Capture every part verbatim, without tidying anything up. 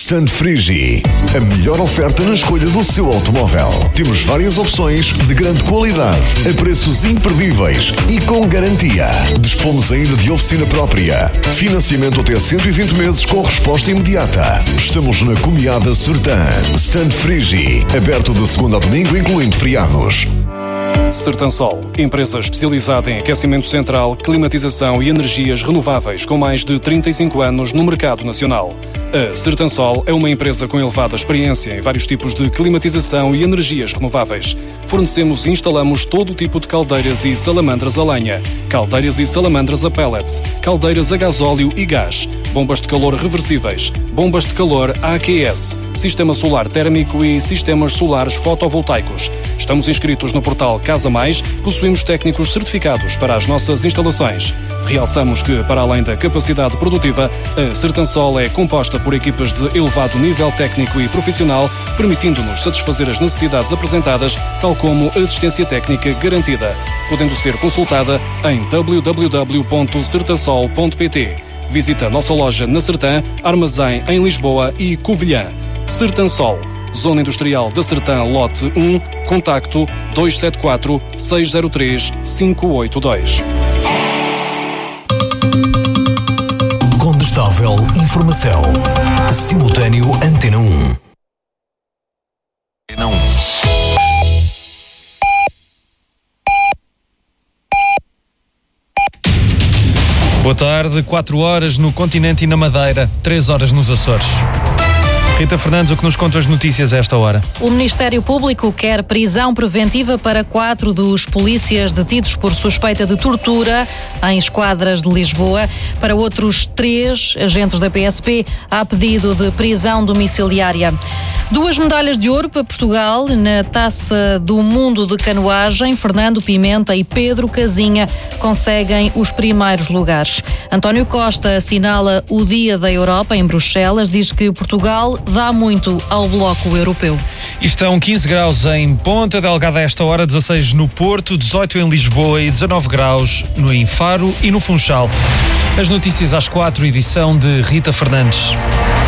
Stand Frigi, a melhor oferta na escolha do seu automóvel. Temos várias opções de grande qualidade, a preços imperdíveis e com garantia. Dispomos ainda de oficina própria. Financiamento até cento e vinte meses com resposta imediata. Estamos na Comiada Sertã. Stand Frigi, aberto de segunda a domingo, incluindo feriados. Sertansol, empresa especializada em aquecimento central, climatização e energias renováveis com mais de trinta e cinco anos no mercado nacional. A Sertansol é uma empresa com elevada experiência em vários tipos de climatização e energias renováveis. Fornecemos e instalamos todo o tipo de caldeiras e salamandras a lenha, caldeiras e salamandras a pellets, caldeiras a gasóleo e gás, bombas de calor reversíveis, bombas de calor A Q S, sistema solar térmico e sistemas solares fotovoltaicos. Estamos inscritos no portal Casa Mais, possuímos técnicos certificados para as nossas instalações. Realçamos que, para além da capacidade produtiva, a Sertansol é composta por equipas de elevado nível técnico e profissional, permitindo-nos satisfazer as necessidades apresentadas, tal como assistência técnica garantida, podendo ser consultada em w w w ponto sertansol ponto p t. Visita a nossa loja na Sertã, Armazém em Lisboa e Covilhã. Sertansol, Zona Industrial da Sertã, lote um, contacto dois sete quatro, seis zero três, cinco oito dois. Condestável Informação. Simultâneo Antena um. Não. Boa tarde, quatro horas no continente e na Madeira, três horas nos Açores. Rita Fernandes, o que nos conta as notícias a esta hora? O Ministério Público quer prisão preventiva para quatro dos polícias detidos por suspeita de tortura em esquadras de Lisboa. Para outros três agentes da P S P, há pedido de prisão domiciliária. Duas medalhas de ouro para Portugal na Taça do Mundo de Canoagem. Fernando Pimenta e Pedro Casinha conseguem os primeiros lugares. António Costa assinala o Dia da Europa em Bruxelas. Diz que Portugal dá muito ao bloco europeu. Estão quinze graus em Ponta Delgada a esta hora, dezasseis no Porto, dezoito em Lisboa e dezanove graus no em Faro e no Funchal. As notícias às quatro, edição de Rita Fernandes.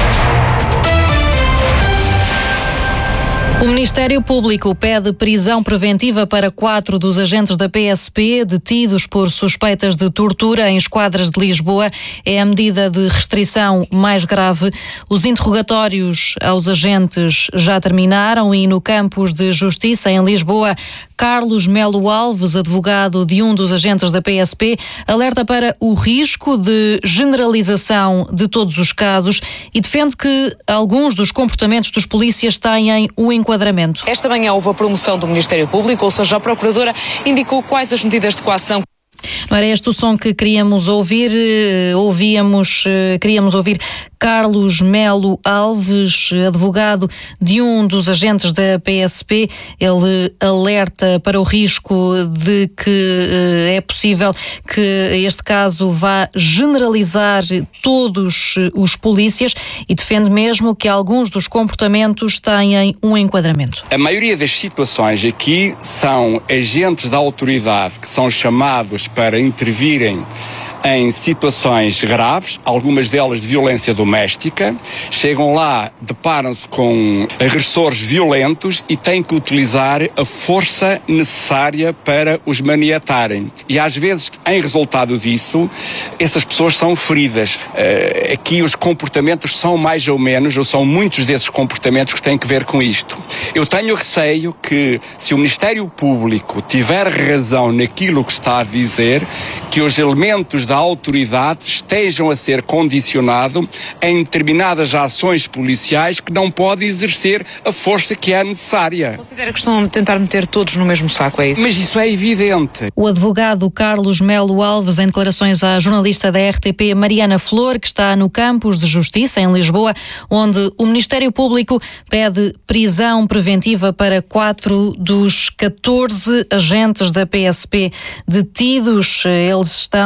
O Ministério Público pede prisão preventiva para quatro dos agentes da P S P detidos por suspeitas de tortura em esquadras de Lisboa. É a medida de restrição mais grave. Os interrogatórios aos agentes já terminaram e no Campos de Justiça em Lisboa, Carlos Melo Alves, advogado de um dos agentes da P S P, alerta para o risco de generalização de todos os casos e defende que alguns dos comportamentos dos polícias têm um enquadramento. Esta manhã houve a promoção do Ministério Público, ou seja, a Procuradora indicou quais as medidas de coação. Não era este o som que queríamos ouvir, ouvíamos, queríamos ouvir Carlos Melo Alves, advogado de um dos agentes da P S P. Ele alerta para o risco de que é possível que este caso vá generalizar todos os polícias e defende mesmo que alguns dos comportamentos têm um enquadramento. A maioria das situações aqui são agentes da autoridade que são chamados para intervirem em situações graves, algumas delas de violência doméstica, chegam lá, deparam-se com agressores violentos e têm que utilizar a força necessária para os maniatarem. E às vezes, em resultado disso, essas pessoas são feridas. Uh, aqui os comportamentos são mais ou menos, ou são muitos desses comportamentos que têm que ver com isto. Eu tenho receio que, se o Ministério Público tiver razão naquilo que está a dizer, que os elementos da autoridade estejam a ser condicionados em determinadas ações policiais que não podem exercer a força que é necessária. Considera que estão a tentar meter todos no mesmo saco, é isso? Mas isso é evidente. O advogado Carlos Melo Alves, em declarações à jornalista da R T P Mariana Flor, que está no Campos de Justiça, em Lisboa, onde o Ministério Público pede prisão preventiva para quatro dos catorze agentes da P S P detidos. Eles estão acusados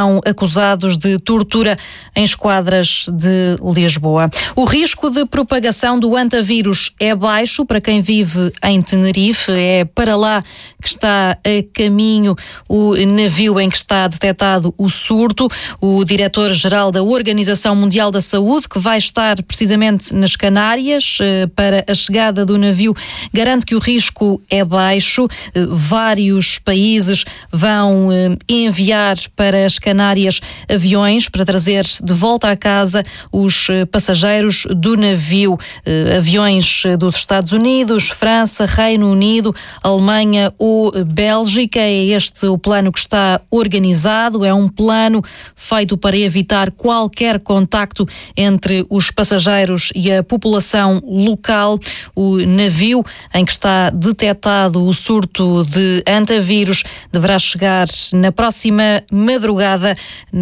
acusados de tortura em esquadras de Lisboa. O risco de propagação do hantavírus é baixo para quem vive em Tenerife. É para lá que está a caminho o navio em que está detectado o surto. O diretor-geral da Organização Mundial da Saúde, que vai estar precisamente nas Canárias para a chegada do navio, garante que o risco é baixo. Vários países vão enviar para as Canárias aviões para trazer de volta à casa os passageiros do navio. Aviões dos Estados Unidos, França, Reino Unido, Alemanha ou Bélgica. É este o plano que está organizado. É um plano feito para evitar qualquer contacto entre os passageiros e a população local. O navio em que está detectado o surto de hantavírus deverá chegar na próxima madrugada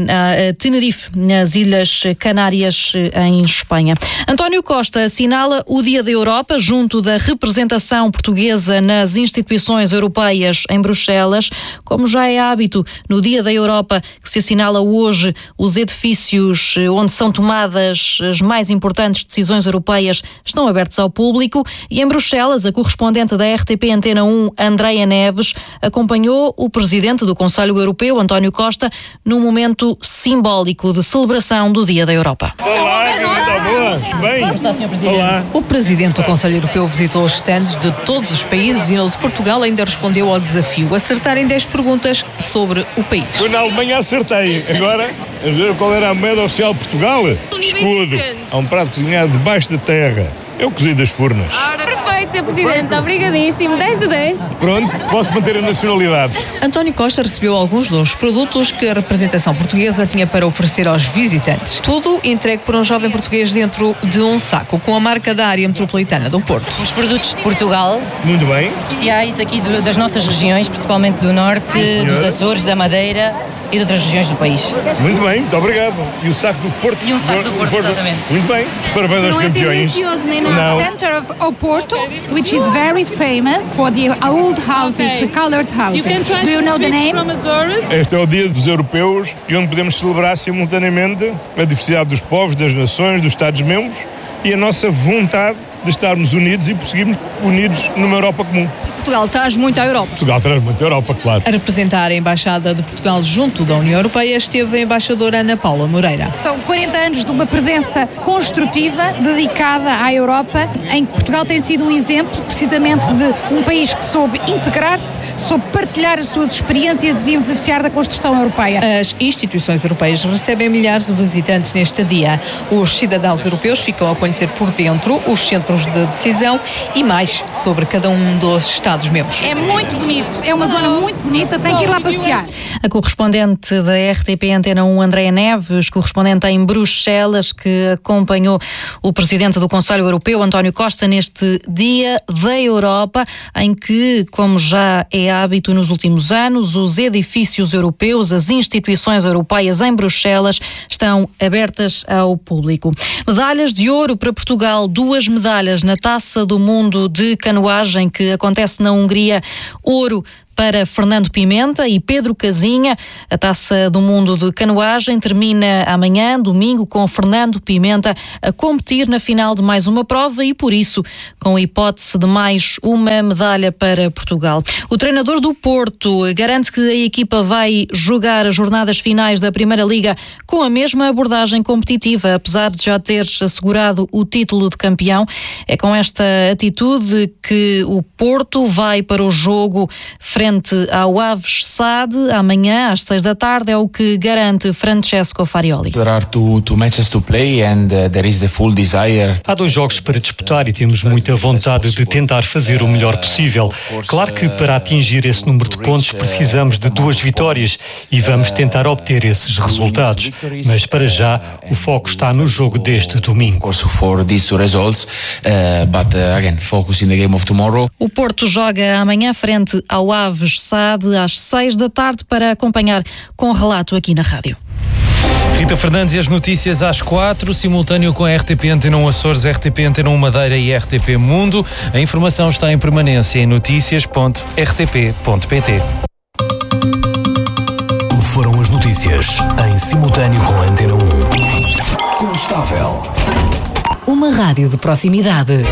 a Tenerife, nas Ilhas Canárias, em Espanha. António Costa assinala o Dia da Europa junto da representação portuguesa nas instituições europeias em Bruxelas. Como já é hábito, no Dia da Europa, que se assinala hoje, os edifícios onde são tomadas as mais importantes decisões europeias estão abertos ao público e em Bruxelas, a correspondente da R T P Antena um, Andreia Neves, acompanhou o presidente do Conselho Europeu, António Costa, num momento simbólico de celebração do Dia da Europa. Olá, está boa? Bem? Como está, senhor Presidente? Olá. O Presidente do Conselho Europeu visitou os stands de todos os países e no de Portugal ainda respondeu ao desafio, acertar em dez perguntas sobre o país. Foi na Alemanha, acertei. Agora, a ver qual era a moeda oficial de Portugal? Escudo. Há um prato cozinhado debaixo da terra. Eu cozi das furnas. Perfeito, senhor Presidente. Obrigadíssimo. dez de dez. Pronto, posso manter a nacionalidade. António Costa recebeu alguns dos produtos que a representação portuguesa tinha para oferecer aos visitantes. Tudo entregue por um jovem português dentro de um saco, com a marca da área metropolitana do Porto. Os produtos de Portugal. Muito bem. Especiais aqui do, das nossas regiões, principalmente do Norte, Ai, dos Açores, da Madeira e de outras regiões do país. Muito bem, muito obrigado. E o saco do Porto? E um saco do Porto, Porto. Exatamente. Muito bem. Parabéns aos campeões. No center of Oporto, which is very famous for the old houses, okay. Colored houses. You Do you know the name? Este é o Dia dos Europeus e onde podemos celebrar simultaneamente a diversidade dos povos, das nações, dos Estados-membros e a nossa vontade de estarmos unidos e prosseguirmos unidos numa Europa comum. Portugal traz muito à Europa. Portugal traz muito à Europa, claro. A representar a Embaixada de Portugal junto da União Europeia esteve a embaixadora Ana Paula Moreira. São quarenta anos de uma presença construtiva dedicada à Europa, em que Portugal tem sido um exemplo precisamente de um país que soube integrar-se, soube partilhar as suas experiências de beneficiar da construção europeia. As instituições europeias recebem milhares de visitantes neste dia. Os cidadãos europeus ficam a conhecer por dentro os centros de decisão e mais sobre cada um dos Estados membros. É muito bonito, é uma zona muito bonita, tem que ir lá passear. A correspondente da R T P Antena um, Andreia Neves, correspondente em Bruxelas, que acompanhou o presidente do Conselho Europeu, António Costa, neste Dia da Europa, em que, como já é hábito nos últimos anos, os edifícios europeus, as instituições europeias em Bruxelas estão abertas ao público. Medalhas de ouro para Portugal, duas medalhas na Taça do Mundo de Canoagem, que acontece na Hungria. Ouro para Fernando Pimenta e Pedro Casinha. A Taça do Mundo de Canoagem termina amanhã, domingo, com Fernando Pimenta a competir na final de mais uma prova e, por isso, com a hipótese de mais uma medalha para Portugal. O treinador do Porto garante que a equipa vai jogar as jornadas finais da Primeira Liga com a mesma abordagem competitiva, apesar de já ter assegurado o título de campeão. É com esta atitude que o Porto vai para o jogo frente ao Aves S A D amanhã às seis da tarde, é o que garante Francesco Farioli. Há dois jogos para disputar e temos muita vontade de tentar fazer o melhor possível. Claro que para atingir esse número de pontos precisamos de duas vitórias e vamos tentar obter esses resultados. Mas para já o foco está no jogo deste domingo. O Porto joga amanhã frente ao Aves S A D às seis da tarde para acompanhar com relato aqui na rádio. Rita Fernandes e as notícias às quatro, simultâneo com a R T P Antena um Açores, R T P Antena um Madeira e R T P Mundo. A informação está em permanência em notícias ponto r t p ponto p t. Foram as notícias. notícias em simultâneo com a Antena um. Constável. Uma rádio de proximidade.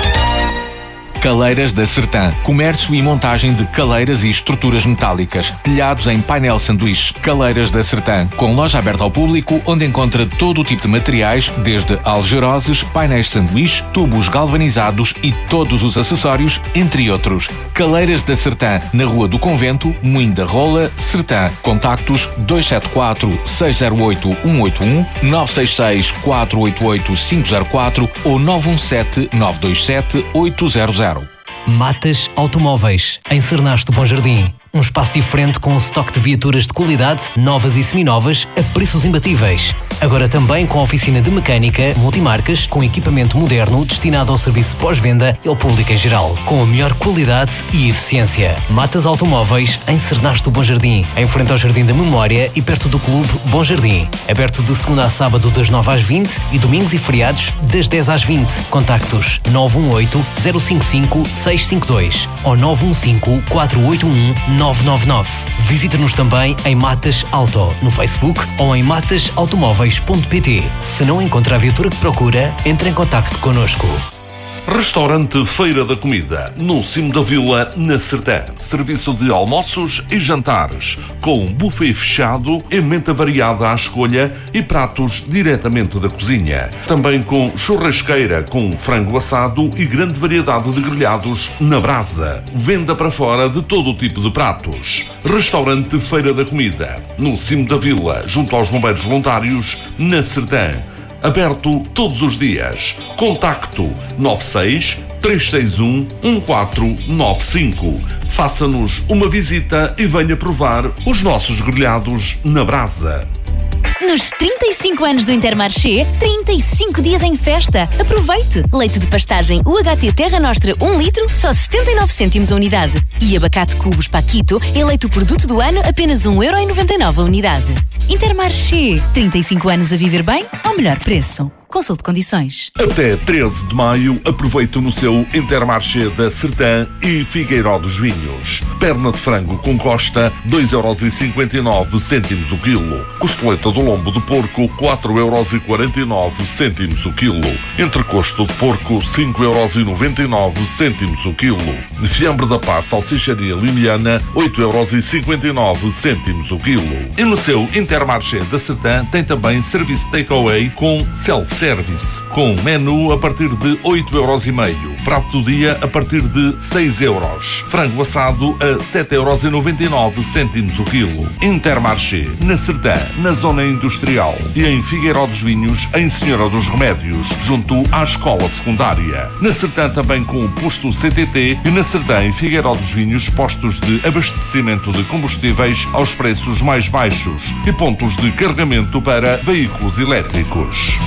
Caleiras da Sertã. Comércio e montagem de caleiras e estruturas metálicas. Telhados em painel sanduíche. Caleiras da Sertã. Com loja aberta ao público, onde encontra todo o tipo de materiais, desde algeroses, painéis sanduíche, tubos galvanizados e todos os acessórios, entre outros. Caleiras da Sertã. Na Rua do Convento, Moinho da Rola, Sertã. Contactos dois sete quatro, seis zero oito, um oito um, nove seis seis, quatro oito oito, cinco zero quatro ou nove um sete, nove dois sete, oito zero zero. Matas Automóveis, em Cernasto Bom Jardim. Um espaço diferente com um estoque de viaturas de qualidade, novas e seminovas, a preços imbatíveis. Agora também com a oficina de mecânica, multimarcas, com equipamento moderno destinado ao serviço pós-venda e ao público em geral. Com a melhor qualidade e eficiência. Matas Automóveis, em Cernasto Bom Jardim. Em frente ao Jardim da Memória e perto do Clube Bom Jardim. Aberto de segunda a sábado das nove às vinte e domingos e feriados das dez às vinte. Contactos nove um oito, zero cinco cinco, seis cinco dois ou nove um cinco, quatro oito um, nove nove nove. Visite-nos também em Matas Auto, no Facebook ou em matas automóveis ponto pt. Se não encontra a viatura que procura, entre em contacto connosco. Restaurante Feira da Comida, no cimo da vila, na Sertã. Serviço de almoços e jantares, com buffet fechado, emenda variada à escolha e pratos diretamente da cozinha. Também com churrasqueira, com frango assado e grande variedade de grelhados na brasa. Venda para fora de todo o tipo de pratos. Restaurante Feira da Comida, no cimo da vila, junto aos bombeiros voluntários, na Sertã. Aberto todos os dias. Contacto nove seis, três seis um, um quatro nove cinco. Faça-nos uma visita e venha provar os nossos grelhados na brasa. Nos trinta e cinco anos do Intermarché, trinta e cinco dias em festa. Aproveite! Leite de pastagem U H T Terra Nostra um litro, só setenta e nove cêntimos a unidade. E abacate Cubos Paquito, eleito o produto do ano, apenas um euro e noventa e nove a unidade. Intermarché, trinta e cinco anos a viver bem, ao melhor preço. Consulte condições. Até treze de maio, aproveite no seu Intermarché da Sertã e Figueiró dos Vinhos. Perna de frango com costa, dois euros e cinquenta e nove cêntimos o quilo. Costeleta do lombo de porco, quatro euros e quarenta e nove cêntimos o quilo. Entrecosto de porco, cinco euros e noventa e nove cêntimos o quilo. Fiambre da Paz Salsicharia Limiana, oito euros e cinquenta e nove cêntimos o quilo. E no seu Intermarché da Sertã tem também serviço takeaway com self-service, com menu a partir de oito euros e meio. Prato do dia a partir de seis euros. Frango assado a sete euros e noventa e nove cêntimos o quilo. Intermarché, na Sertã, na zona industrial. E em Figueiró dos Vinhos, em Senhora dos Remédios, junto à escola secundária. Na Sertã também com o posto C T T e na Sertã em Figueiró dos Vinhos, postos de abastecimento de combustíveis aos preços mais baixos e pontos de carregamento para veículos elétricos.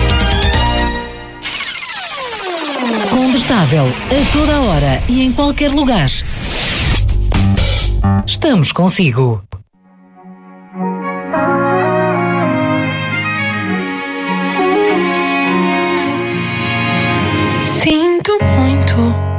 Condestável, a toda hora e em qualquer lugar. Estamos consigo. Sinto muito.